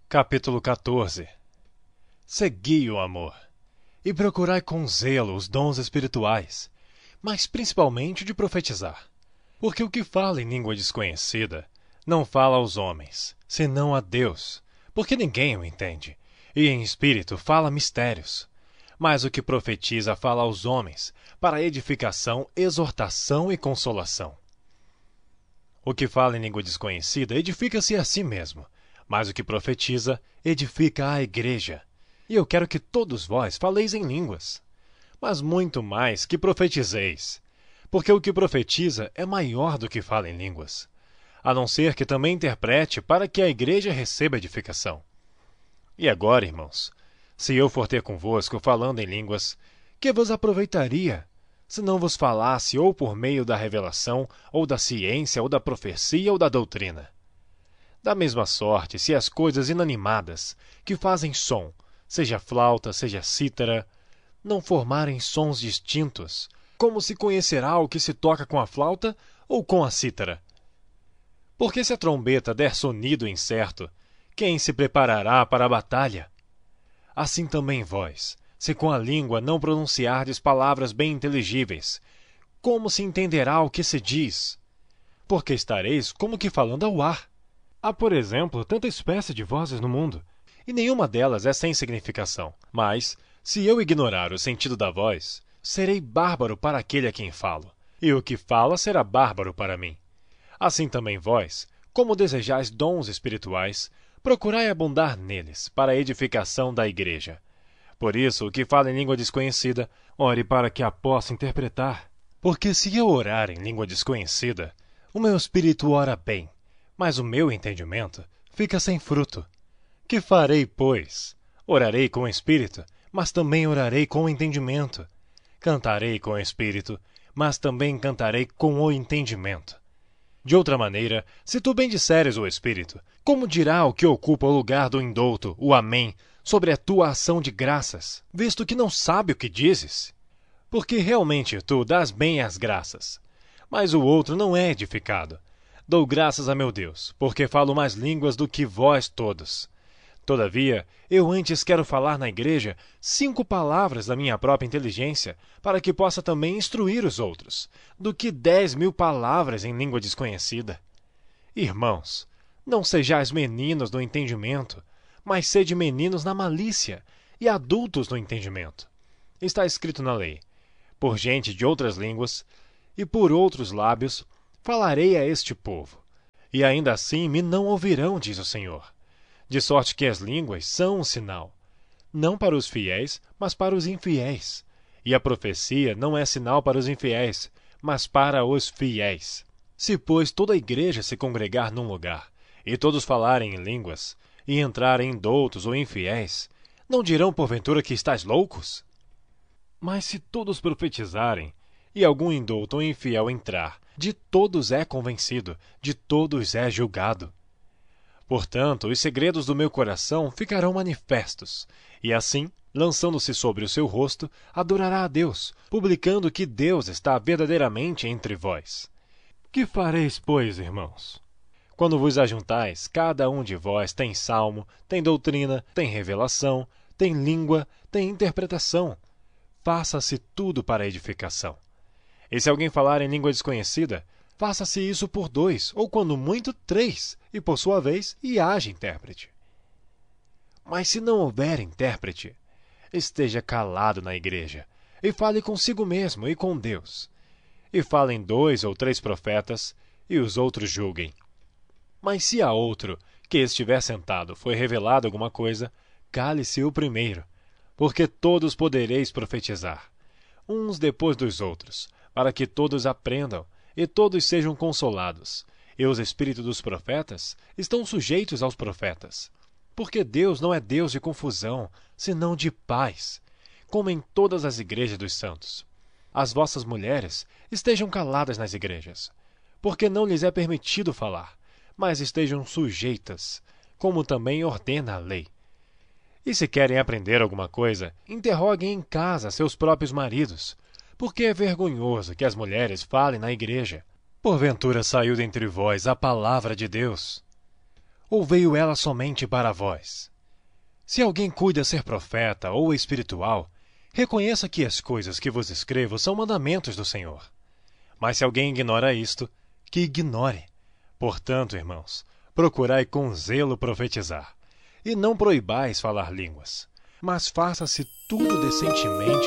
Capítulo 14. Segui o amor, e procurai com zelo os dons espirituais, mas principalmente o de profetizar. Porque o que fala em língua desconhecida não fala aos homens, senão a Deus, porque ninguém o entende, e em espírito fala mistérios. Mas o que profetiza fala aos homens, para edificação, exortação e consolação. O que fala em língua desconhecida edifica-se a si mesmo, mas o que profetiza edifica a igreja. E eu quero que todos vós faleis em línguas, mas muito mais que profetizeis, porque o que profetiza é maior do que fala em línguas, a não ser que também interprete para que a igreja receba edificação. E agora, irmãos, se eu for ter convosco falando em línguas, que vos aproveitaria, se não vos falasse ou por meio da revelação, ou da ciência, ou da profecia, ou da doutrina? Da mesma sorte, se as coisas inanimadas, que fazem som, seja flauta, seja cítara, não formarem sons distintos, como se conhecerá o que se toca com a flauta ou com a cítara? Porque se a trombeta der sonido incerto, quem se preparará para a batalha? Assim também vós, se com a língua não pronunciardes palavras bem inteligíveis, como se entenderá o que se diz? Porque estareis como que falando ao ar. Há, por exemplo, tanta espécie de vozes no mundo, e nenhuma delas é sem significação. Mas, se eu ignorar o sentido da voz, serei bárbaro para aquele a quem falo, e o que fala será bárbaro para mim. Assim também vós, como desejais dons espirituais, procurai abundar neles, para a edificação da igreja. Por isso, o que fala em língua desconhecida, ore para que a possa interpretar. Porque se eu orar em língua desconhecida, o meu espírito ora bem, mas o meu entendimento fica sem fruto. Que farei, pois? Orarei com o espírito, mas também orarei com o entendimento. Cantarei com o espírito, mas também cantarei com o entendimento. De outra maneira, se tu bendisseres o espírito, como dirá o que ocupa o lugar do indouto, o amém, sobre a tua ação de graças, visto que não sabe o que dizes? Porque realmente tu dás bem as graças, mas o outro não é edificado. Dou graças a meu Deus, porque falo mais línguas do que vós todos. Todavia, eu antes quero falar na igreja 5 palavras da minha própria inteligência, para que possa também instruir os outros, do que 10.000 palavras em língua desconhecida. Irmãos, não sejais meninos no entendimento, mas sede meninos na malícia, e adultos no entendimento. Está escrito na lei: por gente de outras línguas, e por outros lábios, falarei a este povo. E ainda assim me não ouvirão, diz o Senhor. De sorte que as línguas são um sinal, não para os fiéis, mas para os infiéis. E a profecia não é sinal para os infiéis, mas para os fiéis. Se, pois, toda a igreja se congregar num lugar, e todos falarem em línguas, e entrarem indoutos ou infiéis, não dirão porventura que estáis loucos? Mas se todos profetizarem, e algum indouto ou infiel entrar, de todos é convencido, de todos é julgado. Portanto, os segredos do meu coração ficarão manifestos, e assim, lançando-se sobre o seu rosto, adorará a Deus, publicando que Deus está verdadeiramente entre vós. Que fareis, pois, irmãos? Quando vos ajuntais, cada um de vós tem salmo, tem doutrina, tem revelação, tem língua, tem interpretação. Faça-se tudo para a edificação. E se alguém falar em língua desconhecida, faça-se isso por 2, ou quando muito 3, e por sua vez, e haja intérprete. Mas se não houver intérprete, esteja calado na igreja, e fale consigo mesmo e com Deus. E falem 2 ou 3 profetas, e os outros julguem. Mas se a outro, que estiver sentado, foi revelado alguma coisa, cale-se o primeiro, porque todos podereis profetizar, uns depois dos outros, para que todos aprendam, e todos sejam consolados. E os espíritos dos profetas estão sujeitos aos profetas. Porque Deus não é Deus de confusão, senão de paz, como em todas as igrejas dos santos. As vossas mulheres estejam caladas nas igrejas, porque não lhes é permitido falar, mas estejam sujeitas, como também ordena a lei. E se querem aprender alguma coisa, interroguem em casa seus próprios maridos, porque é vergonhoso que as mulheres falem na igreja. Porventura saiu dentre vós a palavra de Deus. Ou veio ela somente para vós? Se alguém cuida ser profeta ou espiritual, reconheça que as coisas que vos escrevo são mandamentos do Senhor. Mas se alguém ignora isto, que ignore. Portanto, irmãos, procurai com zelo profetizar, e não proibais falar línguas, mas faça-se tudo decentemente